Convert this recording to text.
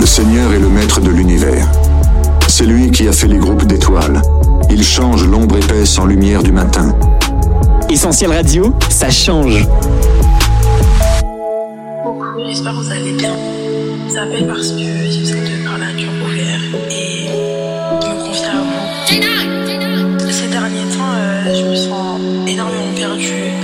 Le Seigneur est le maître de l'univers. C'est lui qui a fait les groupes d'étoiles. Il change l'ombre épaisse en lumière du matin. Essentiel Radio, ça change. Coucou, j'espère que vous allez bien. Je vous appelle parce que j'ai besoin de parler à cœur ouvert et me confier à vous. Ces derniers temps, je me sens énormément perdue.